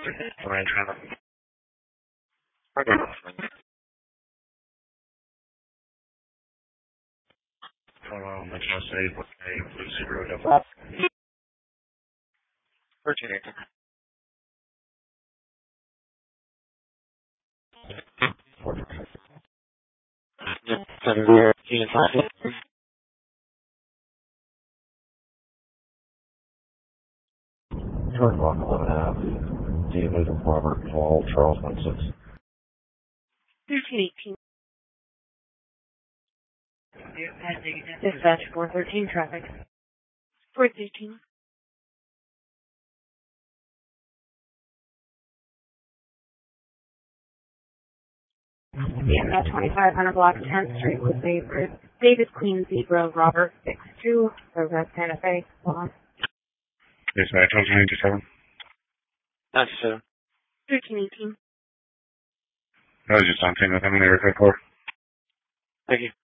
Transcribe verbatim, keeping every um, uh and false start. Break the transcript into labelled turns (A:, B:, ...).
A: Alright, Trevor. Hello, my trust eight with a blue zero double. Thirteen eighteen. Yep, seven zero eighteen five. Turn one eleven half. David Robert Paul Charles one six.
B: Thirteen eighteen. Dispatch four thirteen traffic. Four thirteen. Yeah, at twenty-five hundred block tenth Street with David, David Queen Zebra Robert six two for Red Santa Fe. Lost.
A: Yes, I told you ninety-seven. ninety-seven.
B: Thirteen eighteen.
A: I was just on thing with them in the aircraft core.
B: Thank you.